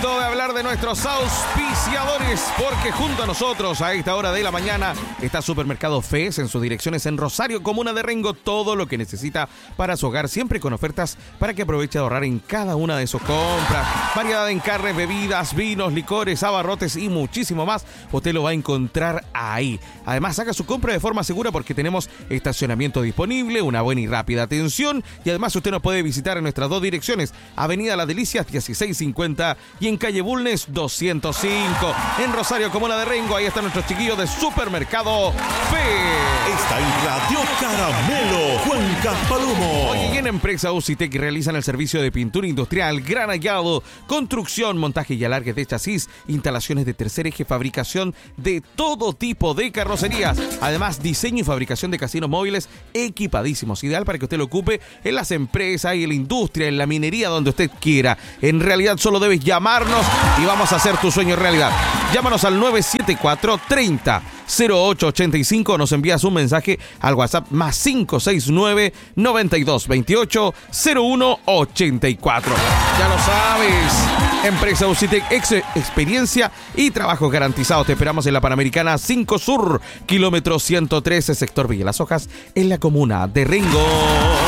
Momento de hablar de nuestros auspiciadores, porque junto a nosotros a esta hora de la mañana está Supermercado Fez en sus direcciones en Rosario, comuna de Rengo. Todo lo que necesita para su hogar, siempre con ofertas para que aproveche de ahorrar en cada una de sus compras. Variedad en carnes, bebidas, vinos, licores, abarrotes y muchísimo más. Usted lo va a encontrar ahí. Además, haga su compra de forma segura porque tenemos estacionamiento disponible, una buena y rápida atención. Y además usted nos puede visitar en nuestras dos direcciones: Avenida Las Delicias 1650 y en calle Bulnes 205. En Rosario, comuna de Rengo, ahí están nuestros chiquillos de Supermercado Fez. Está en Radio Caramelo, Juan Campalumo. Oye, y en Empresa Ucitec realizan el servicio de pintura industrial, granallado, construcción, montaje y alargue de chasis, instalaciones de tercer eje, fabricación de todo tipo de carrocerías. Además, diseño y fabricación de casinos móviles equipadísimos, ideal para que usted lo ocupe en las empresas y en la industria, en la minería, donde usted quiera. En realidad, solo debes llamarnos y vamos a hacer tu sueño realidad. Llámanos al 974 30 0885, nos envías un mensaje al WhatsApp más 569 92 28 0184. Ya lo sabes, Empresa Ucitec, experiencia y trabajo garantizados. Te esperamos en la Panamericana 5 Sur, kilómetro 113, sector Villa Las Hojas, en la comuna de Rengo.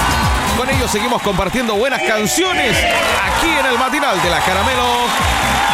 Con ellos seguimos compartiendo buenas canciones aquí en el matinal de la Caramelo.